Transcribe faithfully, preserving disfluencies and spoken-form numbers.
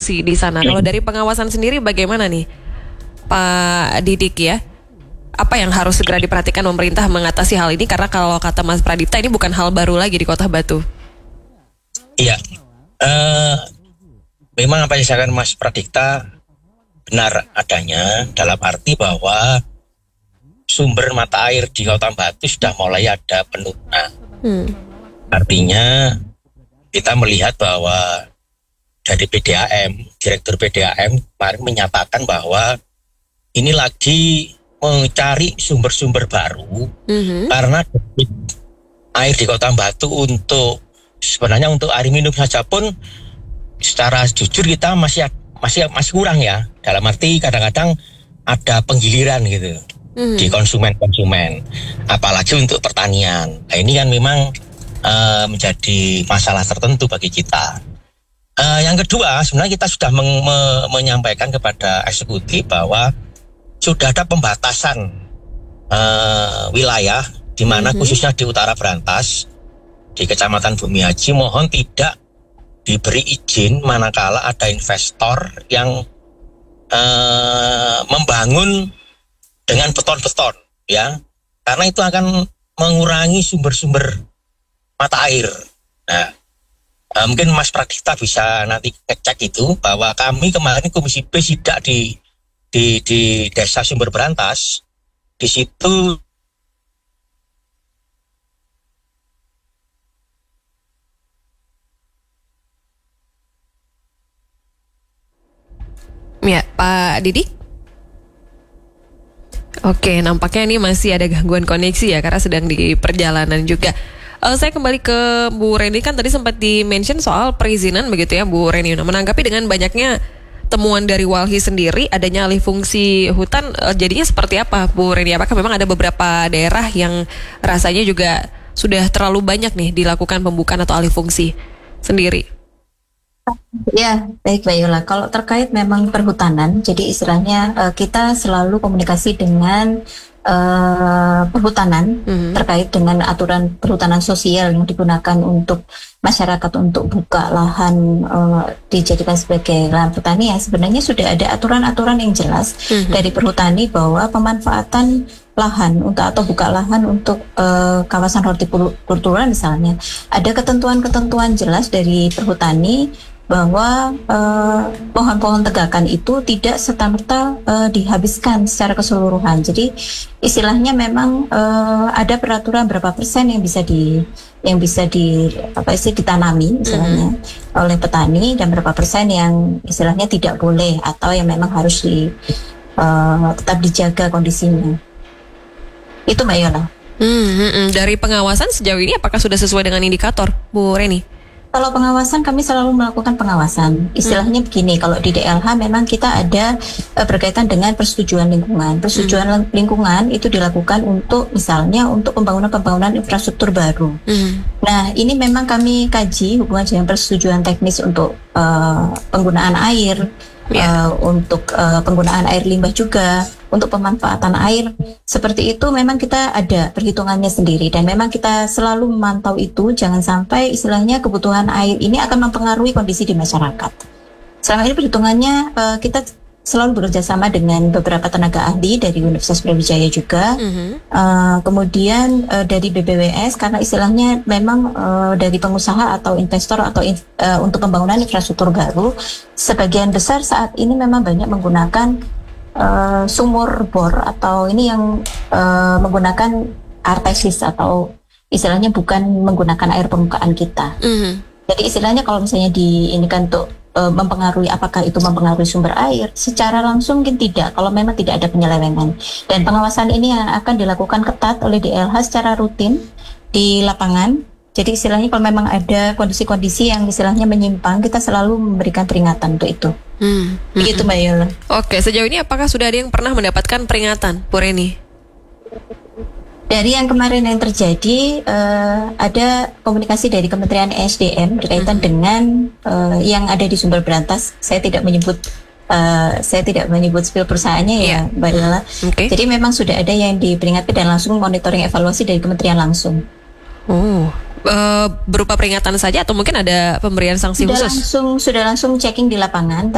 produksi di sana. Kalau dari pengawasan sendiri bagaimana nih, Pak Didik ya? Apa yang harus segera diperhatikan pemerintah mengatasi hal ini? Karena kalau kata Mas Pradipta ini bukan hal baru lagi di Kota Batu. Iya, uh, memang apa yang disampaikan Mas Pradipta benar adanya, dalam arti bahwa sumber mata air di Kota Batu sudah mulai ada penurunan. Hmm. Artinya kita melihat bahwa dari P D A M, Direktur P D A M kemarin menyatakan bahwa ini lagi mencari sumber-sumber baru, mm-hmm. karena air di Kota Batu untuk sebenarnya untuk air minum saja pun secara jujur kita masih masih masih kurang ya, dalam arti kadang-kadang ada penggiliran gitu, mm-hmm. di konsumen-konsumen, apalagi untuk pertanian. Nah, ini kan memang uh, menjadi masalah tertentu bagi kita. Uh, yang kedua, sebenarnya kita sudah meng- me- menyampaikan kepada eksekutif bahwa sudah ada pembatasan uh, wilayah di mana mm-hmm. khususnya di Utara Brantas, di Kecamatan Bumi Haji, mohon tidak diberi izin manakala ada investor yang uh, membangun dengan beton-beton, ya, karena itu akan mengurangi sumber-sumber mata air. Nah, uh, mungkin Mas Pradipta bisa nanti ngecek itu, bahwa kami kemarin Komisi B sidak di di di Desa Sumber Brantas, di situ ya, Pak Didik. Oke, nampaknya ini masih ada gangguan koneksi ya, karena sedang di perjalanan juga. Uh, saya kembali ke Bu Reni, kan tadi sempat di-mention soal perizinan begitu ya Bu Reni. Nah, menanggapi dengan banyaknya temuan dari Walhi sendiri, adanya alih fungsi hutan, uh, jadinya seperti apa Bu Reni? Apakah memang ada beberapa daerah yang rasanya juga sudah terlalu banyak nih dilakukan pembukaan atau alih fungsi sendiri? Ya, baik Mbak Yola. Kalau terkait memang perhutanan, jadi istilahnya uh, kita selalu komunikasi dengan uh, perhutanan mm-hmm. terkait dengan aturan perhutanan sosial yang digunakan untuk masyarakat untuk buka lahan uh, dijadikan sebagai lahan pertanian. Ya, sebenarnya sudah ada aturan-aturan yang jelas mm-hmm. dari perhutani bahwa pemanfaatan lahan untuk atau buka lahan untuk uh, kawasan hortikultura misalnya, ada ketentuan-ketentuan jelas dari perhutani bahwa uh, pohon-pohon tegakan itu tidak serta-merta uh, dihabiskan secara keseluruhan. Jadi istilahnya memang uh, ada peraturan berapa persen yang bisa di yang bisa di apa sih ditanami istilahnya mm-hmm. oleh petani, dan berapa persen yang istilahnya tidak boleh atau yang memang harus di uh, tetap dijaga kondisinya. Itu Mbak Yola. Hmm, dari pengawasan sejauh ini apakah sudah sesuai dengan indikator, Bu Reni? Kalau pengawasan, kami selalu melakukan pengawasan. Istilahnya hmm. begini, kalau di D L H memang kita ada uh, berkaitan dengan persetujuan lingkungan. Persetujuan hmm. lingkungan itu dilakukan untuk misalnya untuk pembangunan-pembangunan infrastruktur baru. Hmm. Nah, ini memang kami kaji hubungan dengan persetujuan teknis untuk uh, penggunaan air, yeah. uh, untuk uh, penggunaan air limbah juga, untuk pemanfaatan air. Seperti itu memang kita ada perhitungannya sendiri, dan memang kita selalu memantau itu, jangan sampai istilahnya kebutuhan air ini akan mempengaruhi kondisi di masyarakat. Selama ini perhitungannya uh, kita selalu bekerja sama dengan beberapa tenaga ahli dari Universitas Brawijaya juga, mm-hmm. uh, kemudian uh, dari B B W S, karena istilahnya memang uh, dari pengusaha atau investor atau in, uh, untuk pembangunan infrastruktur baru, sebagian besar saat ini memang banyak menggunakan Uh, sumur bor atau ini yang uh, menggunakan artesis atau istilahnya bukan menggunakan air permukaan kita. Mm-hmm. Jadi istilahnya kalau misalnya di ini kan untuk uh, mempengaruhi, apakah itu mempengaruhi sumber air? Secara langsung mungkin tidak, kalau memang tidak ada penyelewengan. Dan pengawasan ini yang akan dilakukan ketat oleh D L H secara rutin di lapangan. Jadi istilahnya kalau memang ada kondisi-kondisi yang istilahnya menyimpang, kita selalu memberikan peringatan untuk itu. Hmm, Begitu Mbak Yola. Oke, sejauh ini apakah sudah ada yang pernah mendapatkan peringatan, Bu Reni? Dari yang kemarin yang terjadi, uh, ada komunikasi dari Kementerian E S D M berkaitan hmm. dengan uh, yang ada di Sumber Brantas. Saya tidak menyebut uh, saya tidak menyebut spill perusahaannya yeah. ya Mbak Yola. Okay. Jadi memang sudah ada yang diperingatkan dan langsung monitoring evaluasi dari Kementerian langsung. Oh. Uh, berupa peringatan saja atau mungkin ada pemberian sanksi sudah khusus? Langsung, sudah langsung checking di lapangan.